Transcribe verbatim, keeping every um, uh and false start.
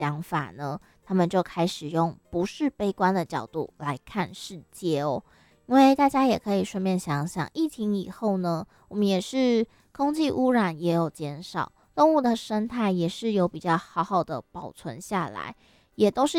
想法呢，他们就开始用不是悲观的角度来看世界哦。因为大家也可以顺便想想，疫情以后呢，我们也是空气污染也有减少，动物的生态也是有比较好好的保存下来，也都是